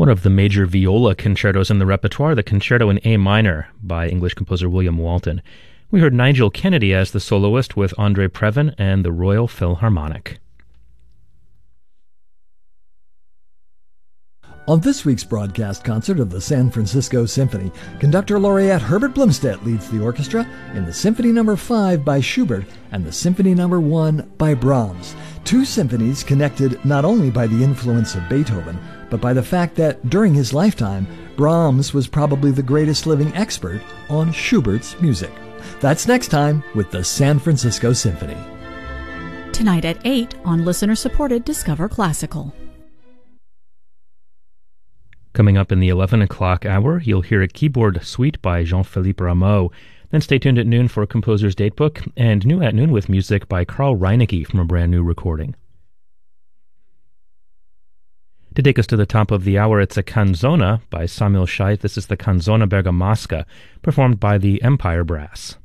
One of the major viola concertos in the repertoire, the Concerto in A minor by English composer William Walton. We heard Nigel Kennedy as the soloist with Andre Previn and the Royal Philharmonic. On this week's broadcast concert of the San Francisco Symphony, conductor laureate Herbert Blomstedt leads the orchestra in the Symphony No. 5 by Schubert and the Symphony No. 1 by Brahms. Two symphonies connected not only by the influence of Beethoven, but by the fact that during his lifetime, Brahms was probably the greatest living expert on Schubert's music. That's next time with the San Francisco Symphony. Tonight at 8 on listener-supported Discover Classical. Coming up in the 11 o'clock hour, you'll hear a keyboard suite by Jean-Philippe Rameau. Then stay tuned at noon for a composer's datebook, and New at Noon with music by Carl Reinecke from a brand new recording. To take us to the top of the hour, it's a canzona by Samuel Scheidt. This is the Canzona Bergamasca, performed by the Empire Brass.